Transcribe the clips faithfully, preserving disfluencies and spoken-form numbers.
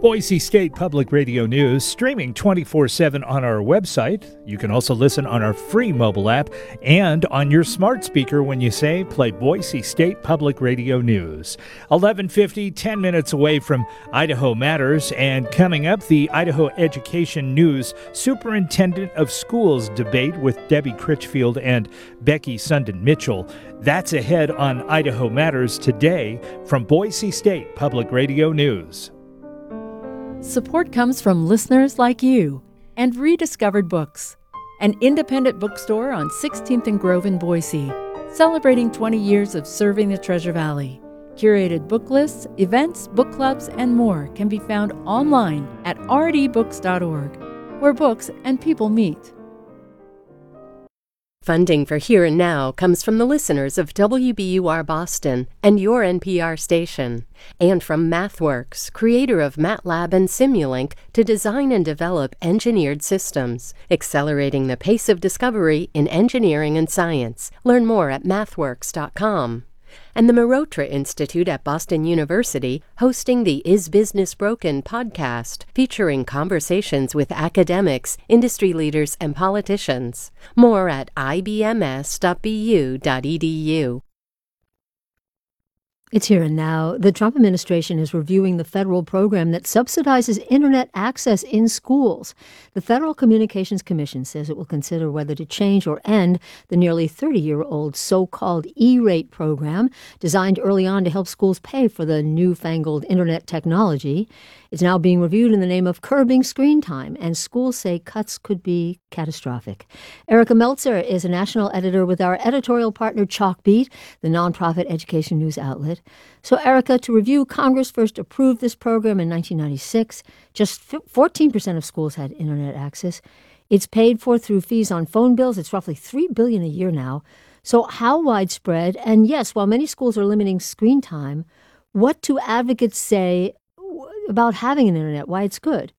Boise State Public Radio News, streaming twenty-four seven on our website. You can also listen on our free mobile app and on your smart speaker when you say, play Boise State Public Radio News. eleven fifty, ten minutes away from Idaho Matters, and coming up, the Idaho Education News Superintendent of Schools debate with Debbie Critchfield and Becky Sundin Mitchell. That's ahead on Idaho Matters today from Boise State Public Radio News. Support comes from listeners like you and Rediscovered Books, an independent bookstore on sixteenth and Grove in Boise, celebrating twenty years of serving the Treasure Valley. Curated book lists, events, book clubs, and more can be found online at r d books dot org, where books and people meet. Funding for Here and Now comes from the listeners of W B U R Boston and your N P R station, and from MathWorks, creator of MATLAB and Simulink, to design and develop engineered systems, accelerating the pace of discovery in engineering and science. Learn more at mathworks dot com. And the Marotra Institute at Boston University, hosting the Is Business Broken podcast, featuring conversations with academics, industry leaders, and politicians. More at i b m s dot b u dot e d u. It's Here and Now. The Trump administration is reviewing the federal program that subsidizes internet access in schools. The Federal Communications Commission says it will consider whether to change or end the nearly thirty-year-old so-called E-rate program designed early on to help schools pay for the newfangled internet technology. It's now being reviewed in the name of curbing screen time, and schools say cuts could be catastrophic. Erica Meltzer is a national editor with our editorial partner Chalkbeat, the nonprofit education news outlet. So, Erica, to review, Congress first approved this program in nineteen ninety-six. Just fourteen percent of schools had internet access. It's paid for through fees on phone bills. It's roughly three billion dollars a year now. So how widespread? And yes, while many schools are limiting screen time, what do advocates say about having an internet, why it's good?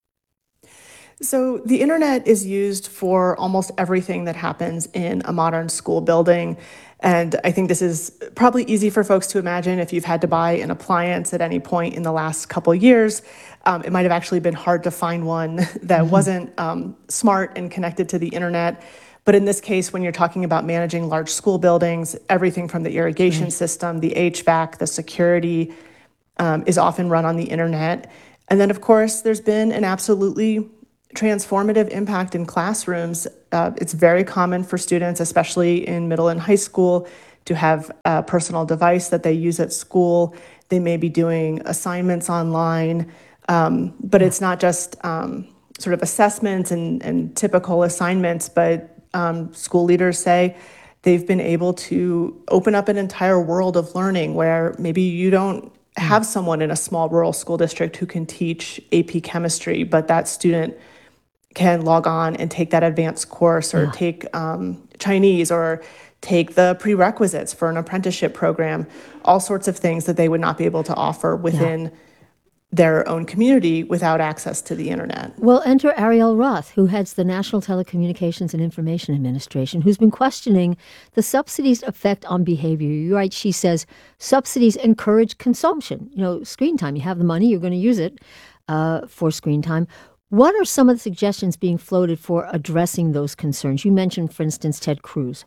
So the internet is used for almost everything that happens in a modern school building. And I think this is probably easy for folks to imagine. If you've had to buy an appliance at any point in the last couple years, um, it might have actually been hard to find one that mm-hmm. wasn't um, smart and connected to the internet. But in this case, when you're talking about managing large school buildings, everything from the irrigation mm-hmm. system, the H V A C, the security, Um, is often run on the internet. And then, of course, there's been an absolutely transformative impact in classrooms. Uh, it's very common for students, especially in middle and high school, to have a personal device that they use at school. They may be doing assignments online, um, but it's not just um, sort of assessments and, and typical assignments, but um, school leaders say they've been able to open up an entire world of learning where maybe you don't have someone in a small rural school district who can teach A P chemistry, but that student can log on and take that advanced course or yeah. take um, Chinese or take the prerequisites for an apprenticeship program, all sorts of things that they would not be able to offer within yeah. their own community without access to the internet. Well, enter Ariel Roth, who heads the National Telecommunications and Information Administration, who's been questioning the subsidies' effect on behavior. You're right, she says subsidies encourage consumption. You know, screen time, you have the money, you're going to use it uh, for screen time. What are some of the suggestions being floated for addressing those concerns? You mentioned, for instance, Ted Cruz.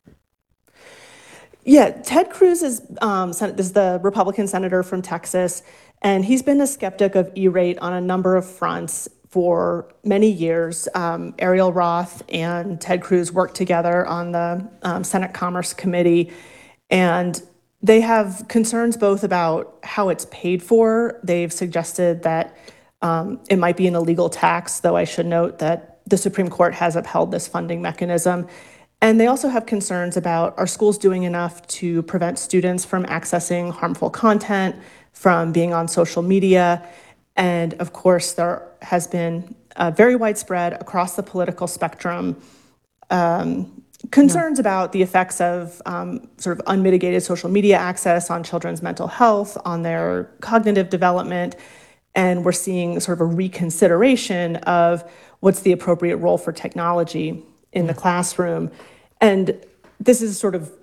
Yeah, Ted Cruz is, um, is the Republican senator from Texas, and he's been a skeptic of E-rate on a number of fronts for many years. Um, Ariel Roth and Ted Cruz worked together on the um, Senate Commerce Committee, and they have concerns both about how it's paid for. They've suggested that um, it might be an illegal tax, though I should note that the Supreme Court has upheld this funding mechanism. And they also have concerns about, are schools doing enough to prevent students from accessing harmful content, from being on social media? And of course, there has been uh, very widespread across the political spectrum um, concerns yeah. about the effects of um, sort of unmitigated social media access on children's mental health, on their cognitive development. And we're seeing sort of a reconsideration of what's the appropriate role for technology in the classroom. And this is sort of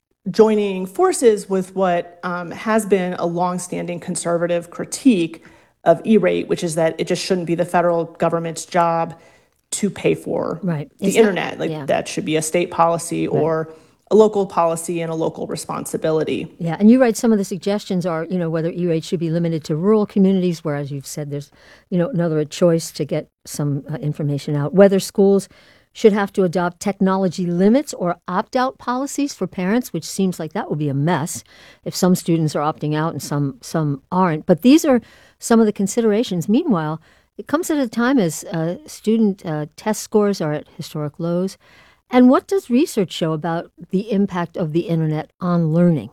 joining forces with what um, has been a longstanding conservative critique of E-rate, which is that it just shouldn't be the federal government's job to pay for right. the Is internet. that, Like yeah. that should be a state policy Right. or a local policy and a local responsibility. Yeah, and you write some of the suggestions are, you know, whether E-rate should be limited to rural communities, whereas you've said there's, you know, another choice to get some uh, information out. Whether schools should have to adopt technology limits or opt-out policies for parents, which seems like that would be a mess if some students are opting out and some some aren't. But these are some of the considerations. Meanwhile, it comes at a time as uh, student uh, test scores are at historic lows. And what does research show about the impact of the internet on learning?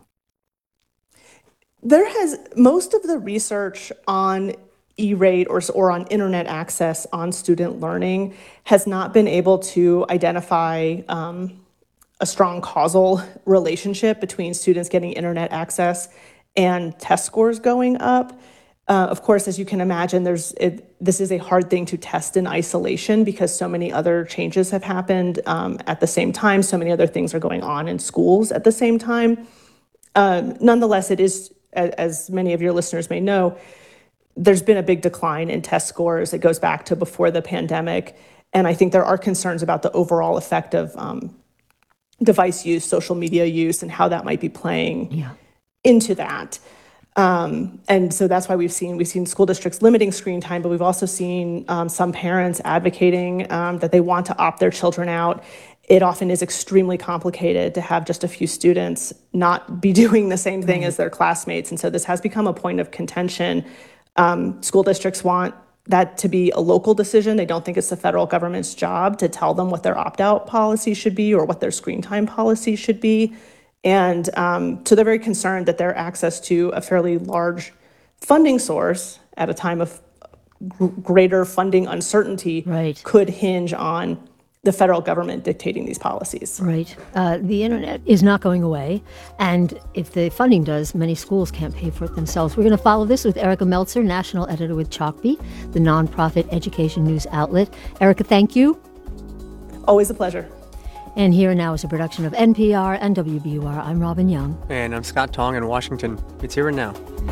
There has most of the research on E-rate or, or on internet access on student learning has not been able to identify um, a strong causal relationship between students getting internet access and test scores going up. Uh, of course, as you can imagine, there's it, this is a hard thing to test in isolation because so many other changes have happened um, at the same time. So many other things are going on in schools at the same time. Um, nonetheless, it is, as many of your listeners may know, there's been a big decline in test scores. It goes back to before the pandemic. And I think there are concerns about the overall effect of um, device use, social media use, and how that might be playing Yeah. into that. Um, and so that's why we've seen we've seen school districts limiting screen time, but we've also seen um, some parents advocating um, that they want to opt their children out. It often is extremely complicated to have just a few students not be doing the same thing Right. as their classmates. And so this has become a point of contention. Um, school districts want that to be a local decision. They don't think it's the federal government's job to tell them what their opt-out policy should be or what their screen time policy should be. And um, so they're very concerned that their access to a fairly large funding source at a time of g- greater funding uncertainty Right. could hinge on the federal government dictating these policies. Right. Uh, the internet is not going away. And if the funding does, many schools can't pay for it themselves. We're going to follow this with Erica Meltzer, national editor with Chalkbeat, the nonprofit education news outlet. Erica, thank you. Always a pleasure. And Here and Now is a production of N P R and W B U R. I'm Robin Young. And I'm Scott Tong in Washington. It's Here and Now.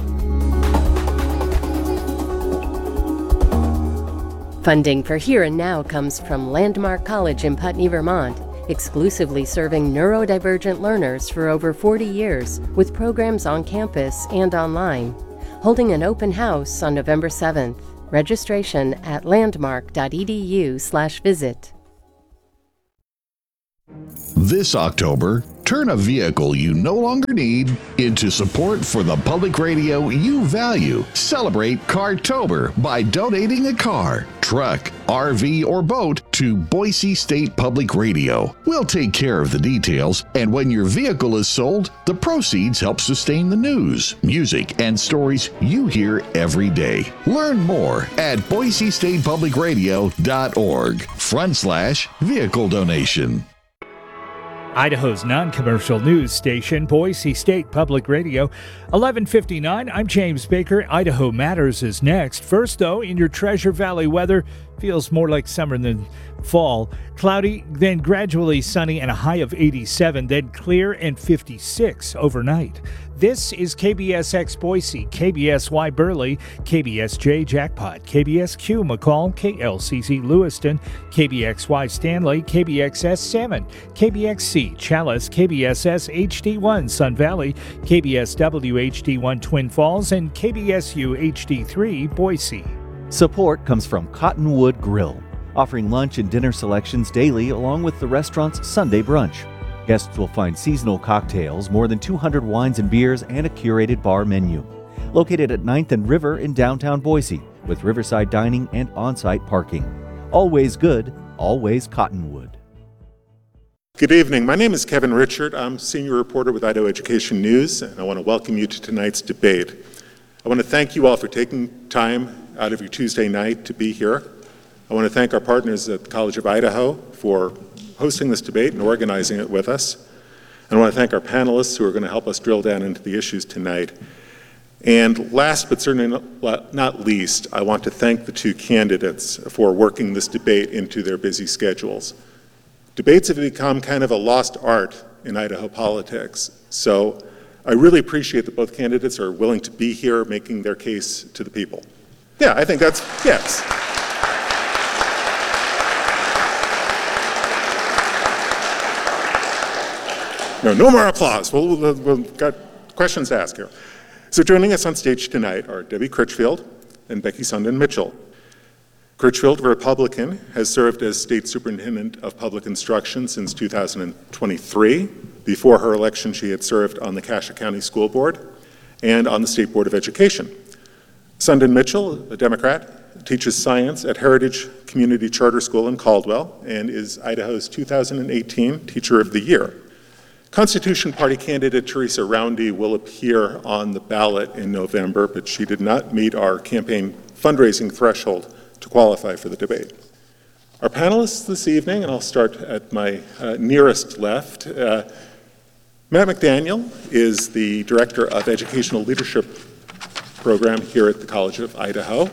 Funding for Here and Now comes from Landmark College in Putney, Vermont, exclusively serving neurodivergent learners for over forty years with programs on campus and online. Holding an open house on November seventh. Registration at landmark.edu slash visit. This October, turn a vehicle you no longer need into support for the public radio you value. Celebrate Cartober by donating a car, truck, R V, or boat to Boise State Public Radio. We'll take care of the details, and when your vehicle is sold, the proceeds help sustain the news, music, and stories you hear every day. Learn more at boise state public radio dot org front slash vehicle donation. Idaho's non-commercial news station, Boise State Public Radio, eleven fifty-nine. I'm James Baker. Idaho Matters is next. First, though, in your Treasure Valley weather, feels more like summer than fall. Cloudy, then gradually sunny and a high of eighty-seven, then clear and fifty-six overnight. This is K B S X Boise, K B S Y Burley, K B S J Jackpot, K B S Q McCall, K L C C Lewiston, K B X Y Stanley, K B X S Salmon, K B X C Chalice, K B S S H D one Sun Valley, K B S W H D one Twin Falls, and K B S U H D three Boise. Support comes from Cottonwood Grill, offering lunch and dinner selections daily along with the restaurant's Sunday brunch. Guests will find seasonal cocktails, more than two hundred wines and beers, and a curated bar menu. Located at ninth and River in downtown Boise, with riverside dining and on-site parking. Always good, always Cottonwood. Good evening. My name is Kevin Richard. I'm senior reporter with Idaho Education News, and I want to welcome you to tonight's debate. I want to thank you all for taking time out of your Tuesday night to be here. I want to thank our partners at the College of Idaho for hosting this debate and organizing it with us. And I want to thank our panelists who are going to help us drill down into the issues tonight. And last but certainly not least, I want to thank the two candidates for working this debate into their busy schedules. Debates have become kind of a lost art in Idaho politics. So I really appreciate that both candidates are willing to be here making their case to the people. Yeah, I think that's, yes. No, no more applause. We'll, we'll, we've got questions to ask here. So joining us on stage tonight are Debbie Critchfield and Becky Sundin Mitchell. Critchfield, a Republican, has served as State Superintendent of Public Instruction since two thousand twenty-three. Before her election, she had served on the Cassia County School Board and on the State Board of Education. Sundin Mitchell, a Democrat, teaches science at Heritage Community Charter School in Caldwell and is Idaho's two thousand eighteen Teacher of the Year. Constitution Party candidate Teresa Roundy will appear on the ballot in November, but she did not meet our campaign fundraising threshold to qualify for the debate. Our panelists this evening, and I'll start at my uh, nearest left, uh, Matt McDaniel is the Director of Educational Leadership Program here at the College of Idaho.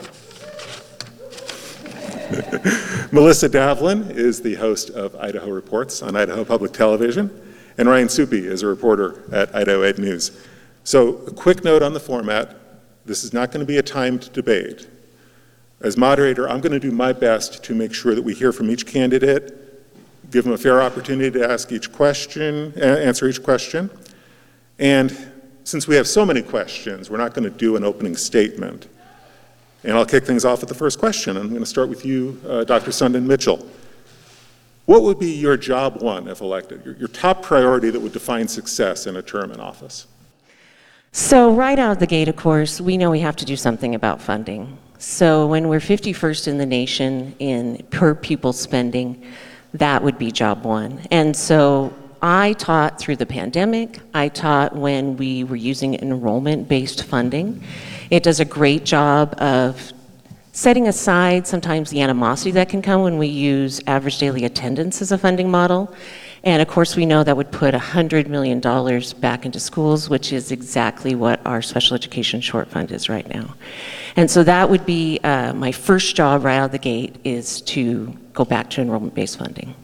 Melissa Davlin is the host of Idaho Reports on Idaho Public Television, and Ryan Suppi is a reporter at Idaho Ed News. So a quick note on the format, this is not going to be a timed debate. As moderator, I'm going to do my best to make sure that we hear from each candidate, give them a fair opportunity to ask each question, answer each question. And since we have so many questions, we're not going to do an opening statement. And I'll kick things off with the first question. I'm going to start with you, uh, Doctor Sundin Mitchell. What would be your job one if elected, your, your top priority that would define success in a term in office? So right out of the gate, of course, we know we have to do something about funding. So when we're fifty-first in the nation in per pupil spending, that would be job one. And so I taught through the pandemic. I taught when we were using enrollment-based funding. It does a great job of setting aside sometimes the animosity that can come when we use average daily attendance as a funding model. And of course, we know that would put one hundred million dollars back into schools, which is exactly what our special education short fund is right now. And so that would be uh, my first job right out of the gate, is to go back to enrollment-based funding.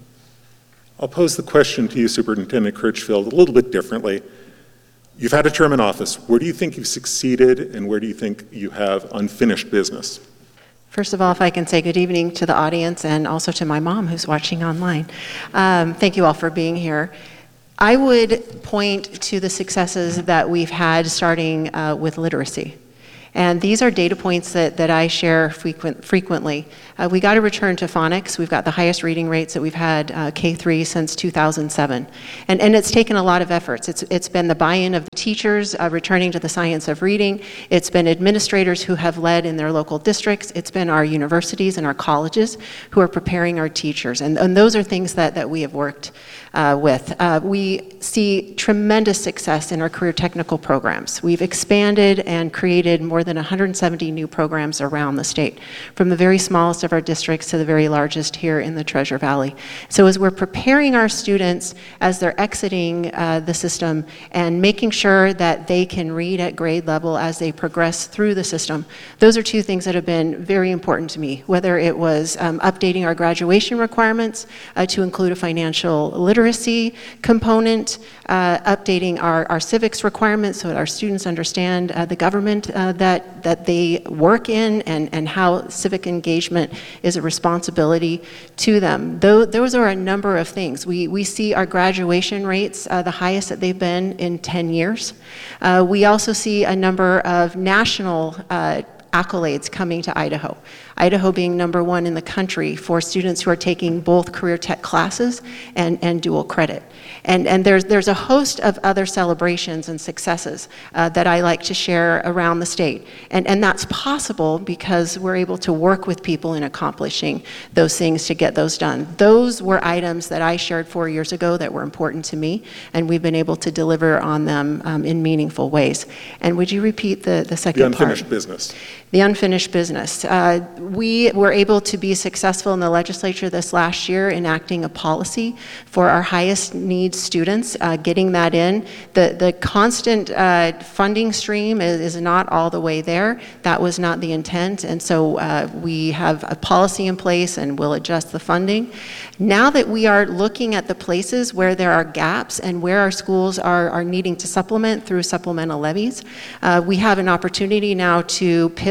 I'll pose the question to you, Superintendent Critchfield, a little bit differently. You've had a term in office. Where do you think you've succeeded, and where do you think you have unfinished business? First of all, if I can say good evening to the audience and also to my mom who's watching online. Um, thank you all for being here. I would point to the successes that we've had starting uh, with literacy. And these are data points that, that I share frequent, frequently. Uh, we got to return to phonics. We've got the highest reading rates that we've had uh, K three since two thousand seven. And, and it's taken a lot of efforts. It's, it's been the buy-in of the teachers uh, returning to the science of reading. It's been administrators who have led in their local districts. It's been our universities and our colleges who are preparing our teachers. And, and those are things that, that we have worked uh, with. Uh, we see tremendous success in our career technical programs. We've expanded and created more than one hundred seventy new programs around the state, from the very smallest of our districts to the very largest here in the Treasure Valley. So as we're preparing our students as they're exiting uh, the system and making sure that they can read at grade level as they progress through the system, those are two things that have been very important to me, whether it was um, updating our graduation requirements uh, to include a financial literacy component, uh, updating our, our civics requirements so that our students understand uh, the government uh, that that they work in, and, and how civic engagement is a responsibility to them. Though, those are a number of things. We, we see our graduation rates uh, the highest that they've been in ten years. Uh, we also see a number of national uh, accolades coming to Idaho. Idaho being number one in the country for students who are taking both career tech classes and, and dual credit. And, and there's, there's a host of other celebrations and successes uh, that I like to share around the state. And, and that's possible because we're able to work with people in accomplishing those things to get those done. Those were items that I shared four years ago that were important to me, and we've been able to deliver on them um, in meaningful ways. And would you repeat the, the second part? The unfinished part? business. The unfinished business. Uh, we were able to be successful in the legislature this last year enacting a policy for our highest needs students, uh, getting that in. The, the constant uh, funding stream is, is not all the way there. That was not the intent, and so uh, we have a policy in place and we'll adjust the funding. Now that we are looking at the places where there are gaps and where our schools are, are needing to supplement through supplemental levies, uh, we have an opportunity now to pivot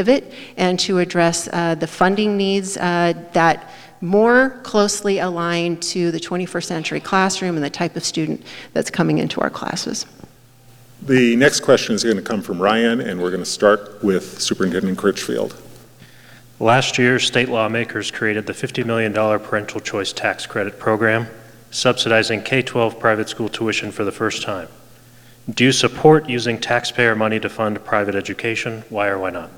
pivot and to address uh, the funding needs uh, that more closely align to the twenty-first century classroom and the type of student that's coming into our classes. The next question is going to come from Ryan, and we're going to start with Superintendent Critchfield. Last year, state lawmakers created the fifty million dollars Parental Choice Tax Credit Program, subsidizing K twelve private school tuition for the first time. Do you support using taxpayer money to fund private education? Why or why not?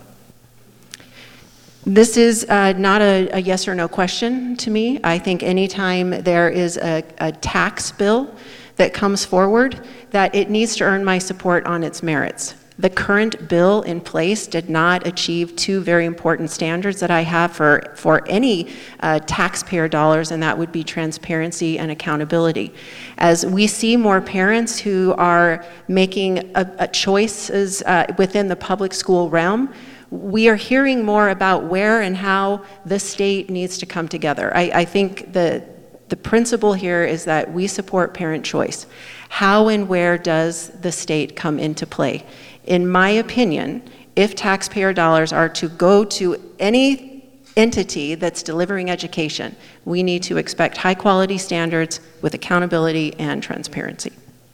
This is uh, not a, a yes or no question to me. I think anytime there is a, a tax bill that comes forward, that it needs to earn my support on its merits. The current bill in place did not achieve two very important standards that I have for, for any uh, taxpayer dollars, and that would be transparency and accountability. As we see more parents who are making a, a choices uh, within the public school realm, we are hearing more about where and how the state needs to come together. I, I think the, the principle here is that we support parent choice. How and where does the state come into play? In my opinion, if taxpayer dollars are to go to any entity that's delivering education, we need to expect high quality standards with accountability and transparency.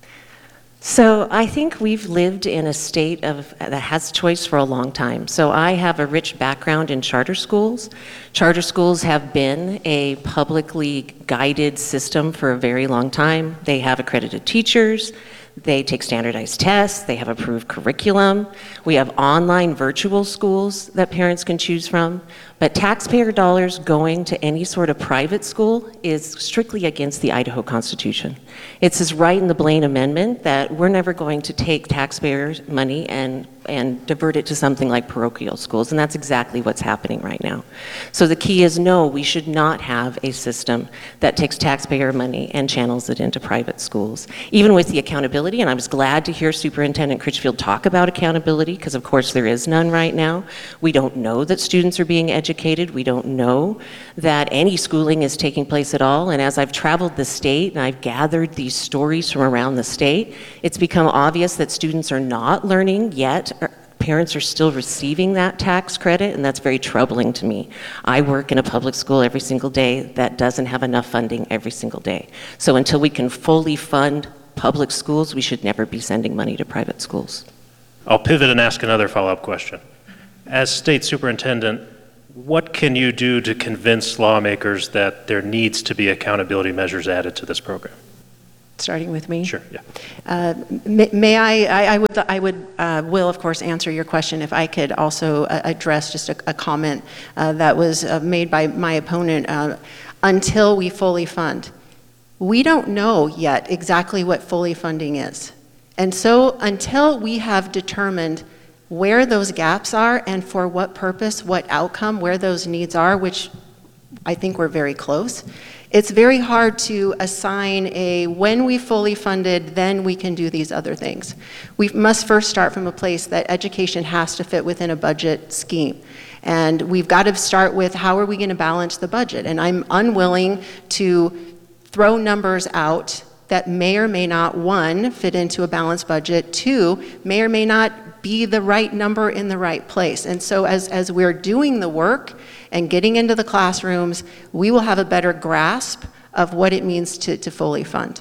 So I think we've lived in a state of that has choice for a long time. So I have a rich background in charter schools. Charter schools have been a publicly guided system for a very long time. They have accredited teachers. They take standardized tests, they have approved curriculum. We have online virtual schools that parents can choose from. But taxpayer dollars going to any sort of private school is strictly against the Idaho Constitution. It says right in the Blaine Amendment that we're never going to take taxpayers' money and, and divert it to something like parochial schools, and that's exactly what's happening right now. So the key is no, we should not have a system that takes taxpayer money and channels it into private schools. Even with the accountability, and I was glad to hear Superintendent Critchfield talk about accountability, because of course there is none right now. We don't know that students are being educated. We don't know that any schooling is taking place at all. And as I've traveled the state and I've gathered these stories from around the state, it's become obvious that students are not learning yet. Parents are still receiving that tax credit, and that's very troubling to me. I work in a public school every single day that doesn't have enough funding every single day. So until we can fully fund public schools, we should never be sending money to private schools. I'll pivot and ask another follow-up question. As state superintendent, what can you do to convince lawmakers that there needs to be accountability measures added to this program? Starting with me? Sure, yeah. Uh, may, may I, I, I would, I would uh, will of course answer your question if I could also uh, address just a, a comment uh, that was uh, made by my opponent. Uh, until we fully fund. We don't know yet exactly what fully funding is. And so until we have determined where those gaps are and for what purpose, what outcome, where those needs are, which I think we're very close, it's very hard to assign a when we fully funded, then we can do these other things. We must first start from a place that education has to fit within a budget scheme. And we've got to start with how are we going to balance the budget? And I'm unwilling to throw numbers out that may or may not, one, fit into a balanced budget, two, may or may not be the right number in the right place. And so as, as we're doing the work and getting into the classrooms, we will have a better grasp of what it means to, to fully fund.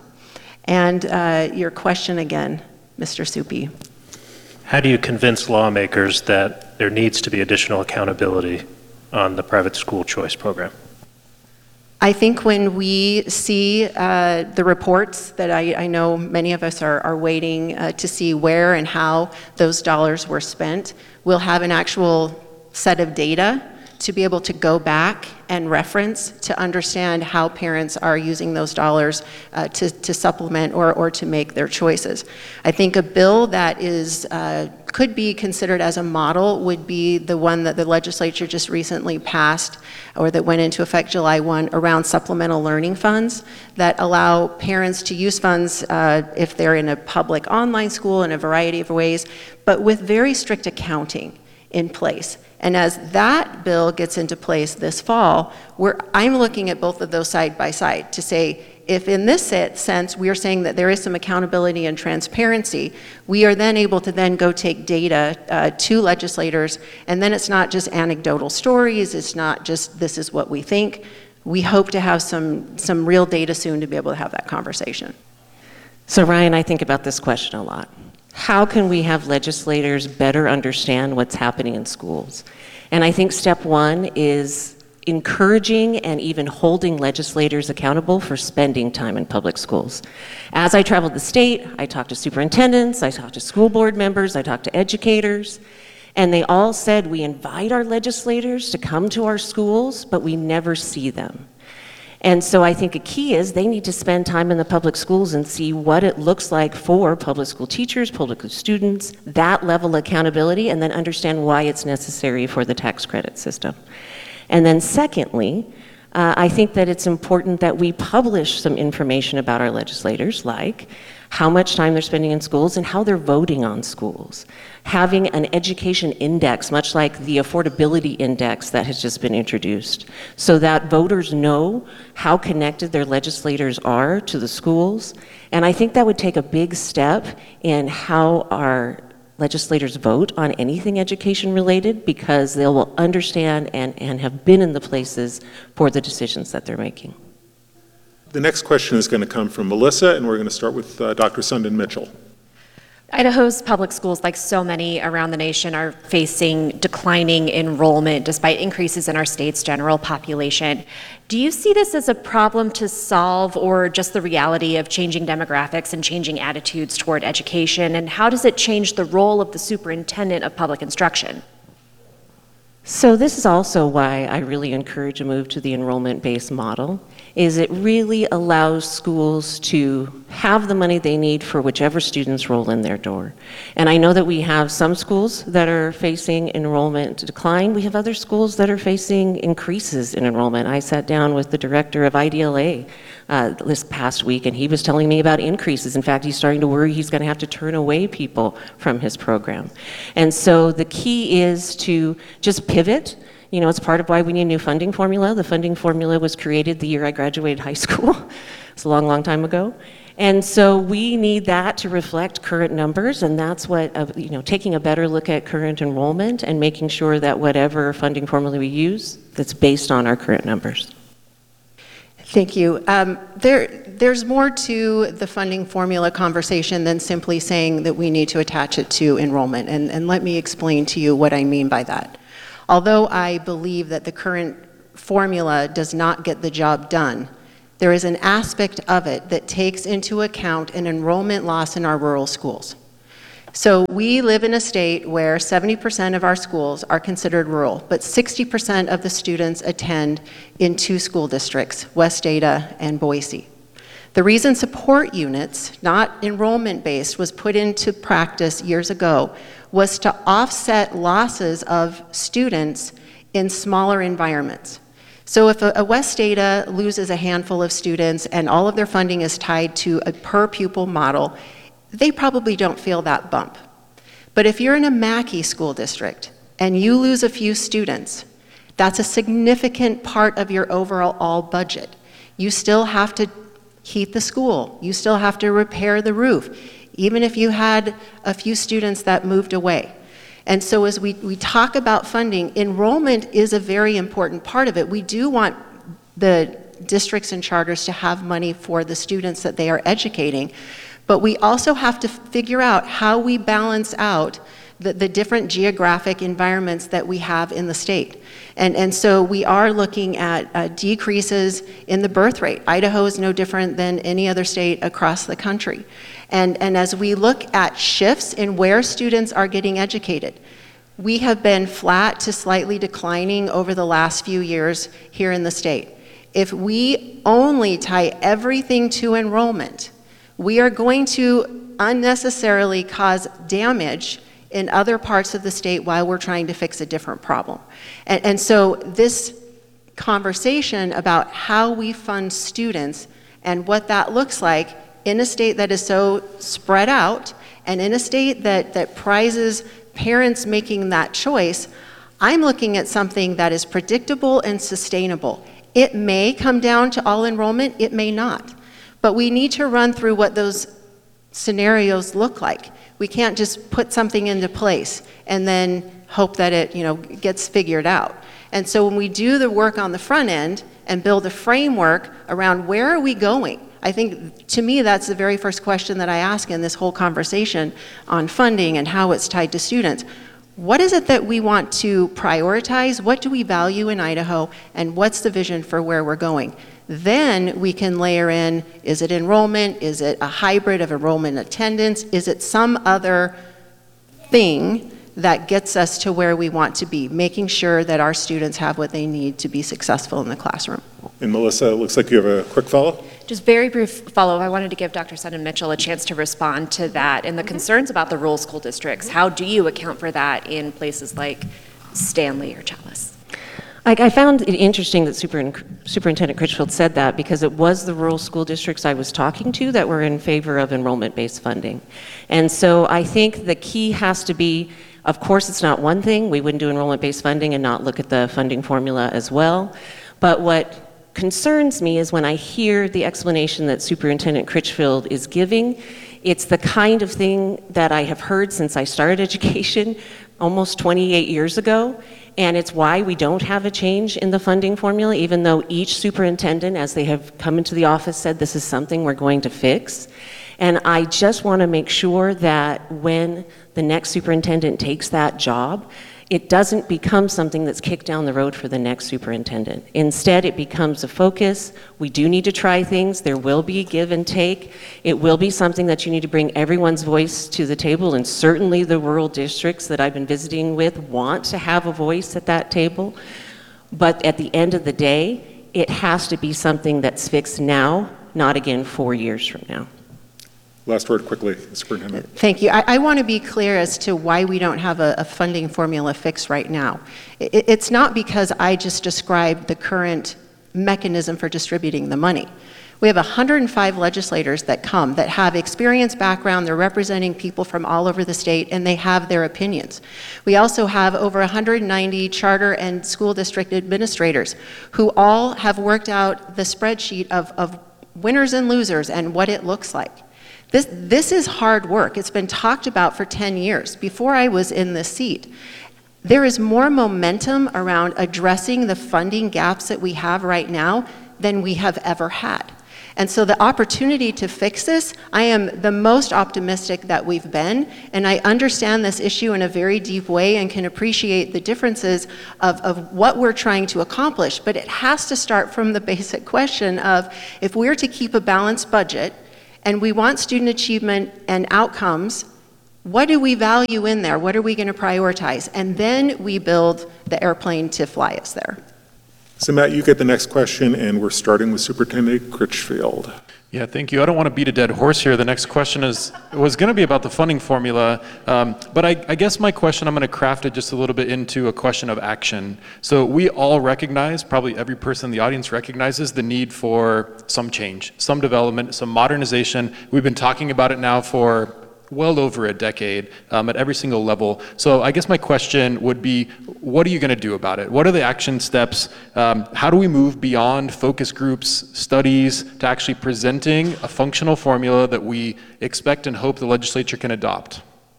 And uh, your question again, Mister Soupy. How do you convince lawmakers that there needs to be additional accountability on the private school choice program? I think when we see uh, the reports that I, I know many of us are, are waiting uh, to see where and how those dollars were spent, we'll have an actual set of data to be able to go back and reference to understand how parents are using those dollars uh, to, to supplement or, or to make their choices. I think a bill that is uh, could be considered as a model would be the one that the legislature just recently passed or that went into effect July first around supplemental learning funds that allow parents to use funds uh, if they're in a public online school in a variety of ways, but with very strict accounting in place. And as that bill gets into place this fall, we're, I'm looking at both of those side by side to say, if in this sense we are saying that there is some accountability and transparency, we are then able to then go take data uh, to legislators, and then it's not just anecdotal stories, it's not just this is what we think. We hope to have some, some real data soon to be able to have that conversation. So Ryan, I think about this question a lot. How can we have legislators better understand what's happening in schools? And I think step one is encouraging and even holding legislators accountable for spending time in public schools. As I traveled the state, I talked to superintendents, I talked to school board members, I talked to educators, and they all said we invite our legislators to come to our schools, but we never see them. And so I think a key is they need to spend time in the public schools and see what it looks like for public school teachers, public school students, that level of accountability, and then understand why it's necessary for the tax credit system. And then secondly, uh, I think that it's important that we publish some information about our legislators, like how much time they're spending in schools and how they're voting on schools. Having an education index, much like the affordability index that has just been introduced, so that voters know how connected their legislators are to the schools. And I think that would take a big step in how our legislators vote on anything education related, because they will understand and, and have been in the places for the decisions that they're making. The next question is going to come from Melissa, and we're going to start with uh, Doctor Sundin Mitchell. Idaho's public schools, like so many around the nation, are facing declining enrollment despite increases in our state's general population. Do you see this as a problem to solve, or just the reality of changing demographics and changing attitudes toward education? And how does it change the role of the superintendent of public instruction? So this is also why I really encourage a move to the enrollment-based model, is it really allows schools to have the money they need for whichever students roll in their door. And I know that we have some schools that are facing enrollment decline. We have other schools that are facing increases in enrollment. I sat down with the director of I D L A uh, this past week, and he was telling me about increases. In fact, he's starting to worry he's going to have to turn away people from his program. And so the key is to just pivot. You know, it's part of why we need a new funding formula. The funding formula was created the year I graduated high school. It's a long, long time ago. And so we need that to reflect current numbers, and that's what, uh, you know, taking a better look at current enrollment and making sure that whatever funding formula we use, that's based on our current numbers. Thank you. Um, there, there's more to the funding formula conversation than simply saying that we need to attach it to enrollment, and, and let me explain to you what I mean by that. Although I believe that the current formula does not get the job done, there is an aspect of it that takes into account an enrollment loss in our rural schools. So we live in a state where seventy percent of our schools are considered rural, but sixty percent of the students attend in two school districts, West Ada and Boise. The reason support units, not enrollment-based, was put into practice years ago was to offset losses of students in smaller environments. So if a, a West Ada loses a handful of students and all of their funding is tied to a per pupil model, they probably don't feel that bump. But if you're in a Mackey school district and you lose a few students, that's a significant part of your overall budget. You still have to heat the school. You still have to repair the roof, even if you had a few students that moved away. And so as we, we talk about funding, enrollment is a very important part of it. We do want the districts and charters to have money for the students that they are educating, but we also have to figure out how we balance out the, the different geographic environments that we have in the state. And, and so we are looking at uh, decreases in the birth rate. Idaho is no different than any other state across the country. And, and as we look at shifts in where students are getting educated, we have been flat to slightly declining over the last few years here in the state. If we only tie everything to enrollment, we are going to unnecessarily cause damage in other parts of the state while we're trying to fix a different problem. And, and so this conversation about how we fund students and what that looks like in a state that is so spread out and in a state that, that prizes parents making that choice, I'm looking at something that is predictable and sustainable. It may come down to all enrollment, it may not. But we need to run through what those scenarios look like. We can't just put something into place and then hope that it, you know, gets figured out. And so when we do the work on the front end and build a framework around where are we going, I think, to me, that's the very first question that I ask in this whole conversation on funding and how it's tied to students. What is it that we want to prioritize? What do we value in Idaho? And what's the vision for where we're going? Then we can layer in, is it enrollment? Is it a hybrid of enrollment attendance? Is it some other thing that gets us to where we want to be, making sure that our students have what they need to be successful in the classroom? And Melissa, it looks like you have a quick follow-up. Just very brief follow-up. I wanted to give Doctor Sutton Mitchell a chance to respond to that and the concerns about the rural school districts. How do you account for that in places like Stanley or Challis? I, I found it interesting that Super, Superintendent Critchfield said that, because it was the rural school districts I was talking to that were in favor of enrollment-based funding. And so I think the key has to be, of course, it's not one thing. We wouldn't do enrollment-based funding and not look at the funding formula as well. But what concerns me is when I hear the explanation that Superintendent Critchfield is giving, it's the kind of thing that I have heard since I started education almost twenty-eight years ago, and it's why we don't have a change in the funding formula, even though each superintendent, as they have come into the office, said this is something we're going to fix. And I just want to make sure that when the next superintendent takes that job, it doesn't become something that's kicked down the road for the next superintendent. Instead, it becomes a focus. We do need to try things. There will be give and take. It will be something that you need to bring everyone's voice to the table, and certainly the rural districts that I've been visiting with want to have a voice at that table. But at the end of the day, it has to be something that's fixed now, not again four years from now. Last word quickly, Superintendent. Thank you. I, I want to be clear as to why we don't have a, a funding formula fixed right now. It, it's not because I just described the current mechanism for distributing the money. We have one hundred five legislators that come that have experience, background, they're representing people from all over the state, and they have their opinions. We also have over one hundred ninety charter and school district administrators who all have worked out the spreadsheet of, of winners and losers and what it looks like. This, this is hard work. It's been talked about for ten years, before I was in this seat. There is more momentum around addressing the funding gaps that we have right now than we have ever had. And so the opportunity to fix this, I am the most optimistic that we've been, and I understand this issue in a very deep way and can appreciate the differences of, of what we're trying to accomplish. But it has to start from the basic question of, if we're to keep a balanced budget, and we want student achievement and outcomes, what do we value in there? What are we going to prioritize? And then we build the airplane to fly us there. So Matt, you get the next question, and we're starting with Superintendent Critchfield. Yeah, thank you. I don't want to beat a dead horse here. The next question is was going to be about the funding formula, um, but I, I guess my question, I'm going to craft it just a little bit into a question of action. So we all recognize, probably every person in the audience recognizes the need for some change, some development, some modernization. We've been talking about it now for well over a decade um, at every single level. So I guess my question would be, what are you going to do about it? What are the action steps? Um, how do we move beyond focus groups, studies, to actually presenting a functional formula that we expect and hope the legislature can adopt?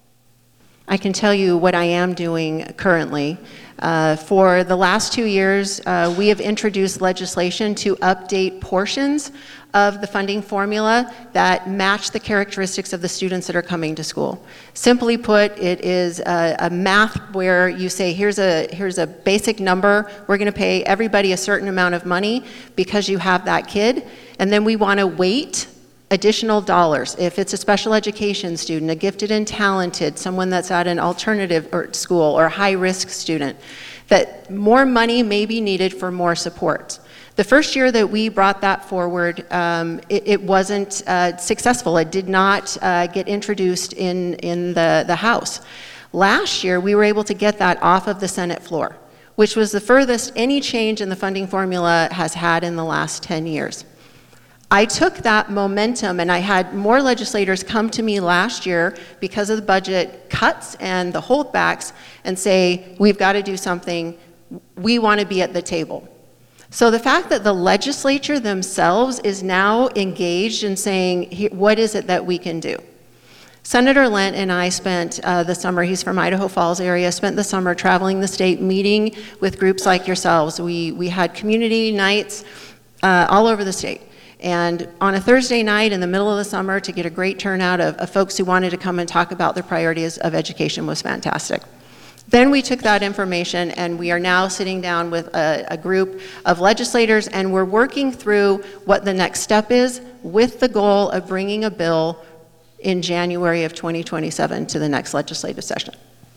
I can tell you what I am doing currently. Uh, for the last two years, uh, we have introduced legislation to update portions of the funding formula that match the characteristics of the students that are coming to school. Simply put, it is a, a math where you say, here's a, here's a basic number, we're going to pay everybody a certain amount of money because you have that kid, and then we want to weight additional dollars. If it's a special education student, a gifted and talented, someone that's at an alternative or school or high-risk student, that more money may be needed for more support. The first year that we brought that forward, um, it, it wasn't uh, successful. It did not uh, get introduced in, in the, the House. Last year, we were able to get that off of the Senate floor, which was the furthest any change in the funding formula has had in the last ten years. I took that momentum, and I had more legislators come to me last year because of the budget cuts and the holdbacks and say, we've got to do something. We want to be at the table. So the fact that the legislature themselves is now engaged in saying, "Here- what is it that we can do?" Senator Lent and I spent uh, the summer, he's from Idaho Falls area, spent the summer traveling the state, meeting with groups like yourselves. We, we had community nights uh, all over the state. And on a Thursday night in the middle of the summer, to get a great turnout of, of folks who wanted to come and talk about their priorities of education was fantastic. Then we took that information and we are now sitting down with a, a group of legislators, and we're working through what the next step is with the goal of bringing a bill in January of twenty twenty-seven to the next legislative session.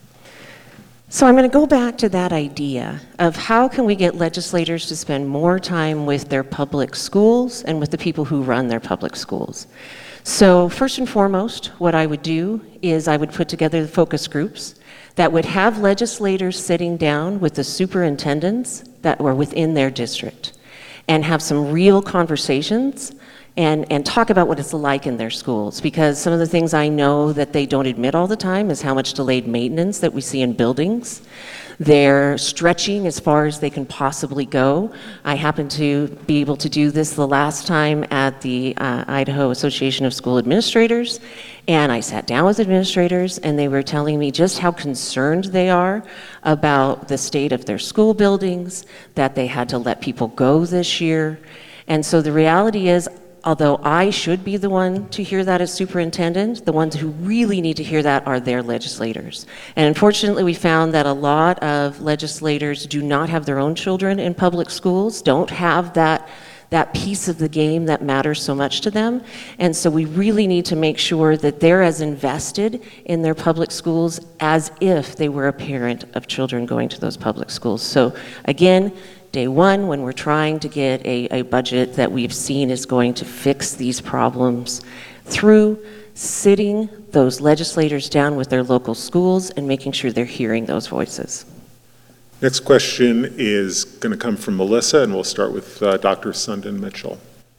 So I'm going to go back to that idea of how can we get legislators to spend more time with their public schools and with the people who run their public schools. So first and foremost, what I would do is I would put together the focus groups that would have legislators sitting down with the superintendents that were within their district and have some real conversations and, and talk about what it's like in their schools. Because some of the things I know that they don't admit all the time is how much delayed maintenance that we see in buildings. They're stretching as far as they can possibly go. I happened to be able to do this the last time at the uh, Idaho Association of School Administrators, and I sat down with administrators and they were telling me just how concerned they are about the state of their school buildings, that they had to let people go this year. And so the reality is, although I should be the one to hear that as superintendent, the ones who really need to hear that are their legislators. And unfortunately, we found that a lot of legislators do not have their own children in public schools, don't have that, that piece of the game that matters so much to them. And so we really need to make sure that they're as invested in their public schools as if they were a parent of children going to those public schools. So again, day one, when we're trying to get a, a budget that we've seen is going to fix these problems, through sitting those legislators down with their local schools and making sure they're hearing those voices. Next question is going to come from Melissa, and we'll start with uh, Doctor Sundin Mitchell.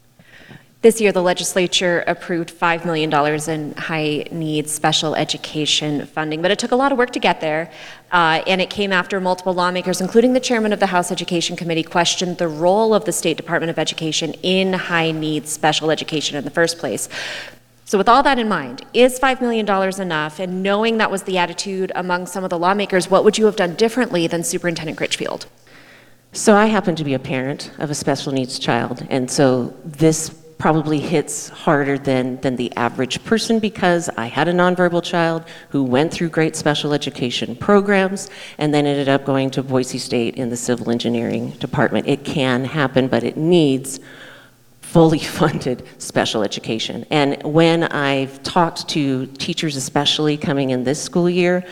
This year, the legislature approved five million dollars in high-needs special education funding, but it took a lot of work to get there, uh, and it came after multiple lawmakers, including the chairman of the House Education Committee, questioned the role of the State Department of Education in high-needs special education in the first place. So with all that in mind, is five million dollars enough? And knowing that was the attitude among some of the lawmakers, what would you have done differently than Superintendent Critchfield? So I happen to be a parent of a special needs child, and so this probably hits harder than, than the average person, because I had a nonverbal child who went through great special education programs and then ended up going to Boise State in the civil engineering department. It can happen, but it needs fully funded special education. And when I've talked to teachers, especially coming in this school year,